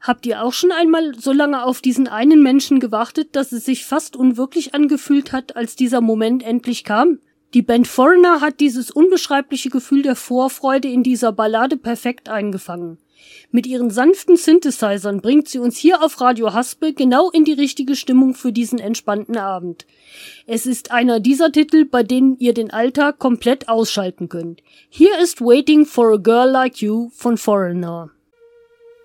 Habt ihr auch schon einmal so lange auf diesen einen Menschen gewartet, dass es sich fast unwirklich angefühlt hat, als dieser Moment endlich kam? Die Band Foreigner hat dieses unbeschreibliche Gefühl der Vorfreude in dieser Ballade perfekt eingefangen. Mit ihren sanften Synthesizern bringt sie uns hier auf Radio Haspe genau in die richtige Stimmung für diesen entspannten Abend. Es ist einer dieser Titel, bei denen ihr den Alltag komplett ausschalten könnt. Hier ist Waiting for a Girl Like You von Foreigner.